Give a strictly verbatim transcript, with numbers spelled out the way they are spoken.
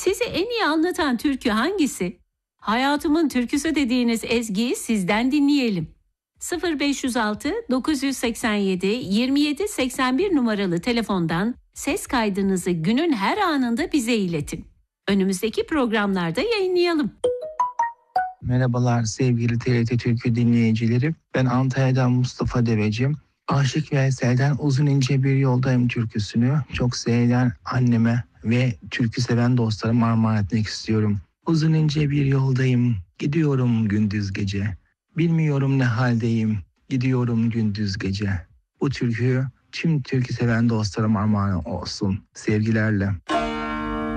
Sizi en iyi anlatan türkü hangisi? Hayatımın türküsü dediğiniz ezgiyi sizden dinleyelim. sıfır beş yüz altı dokuz yüz seksen yedi yirmi yedi seksen bir numaralı telefondan ses kaydınızı günün her anında bize iletin. Önümüzdeki programlarda yayınlayalım. Merhabalar sevgili T R T Türkü dinleyicileri. Ben Antalya'dan Mustafa Deveci. Aşık Veysel'den Uzun ince bir yoldayım türküsünü çok sevilen anneme ve türkü seven dostlarıma armağan etmek istiyorum. Uzun ince bir yoldayım, gidiyorum gündüz gece. Bilmiyorum ne haldeyim, gidiyorum gündüz gece. Bu türkü tüm türkü seven dostlarıma armağan olsun. Sevgilerle.